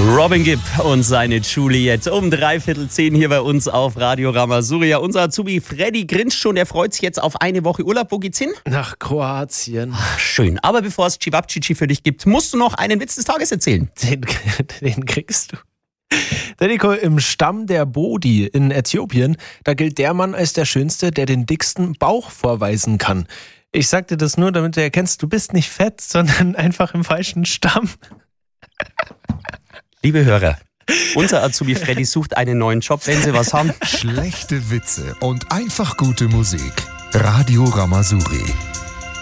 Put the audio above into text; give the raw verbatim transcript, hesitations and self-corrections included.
Robin Gibb und seine Juliette um dreiviertel zehn hier bei uns auf Radio Rama-Zuri. Ja, unser Azubi Freddy grinst schon, der freut sich jetzt auf eine Woche Urlaub. Wo geht's hin? Nach Kroatien. Ach, schön, aber bevor es Cevapcici für dich gibt, musst du noch einen Witz des Tages erzählen. Den, den kriegst du. Der Nico, im Stamm der Bodi in Äthiopien, da gilt der Mann als der Schönste, der den dicksten Bauch vorweisen kann. Ich sag dir das nur, damit du erkennst, du bist nicht fett, sondern einfach im falschen Stamm. Liebe Hörer, unser Azubi Freddy sucht einen neuen Job, wenn Sie was haben. Schlechte Witze und einfach gute Musik. Radio Rama-Zuri.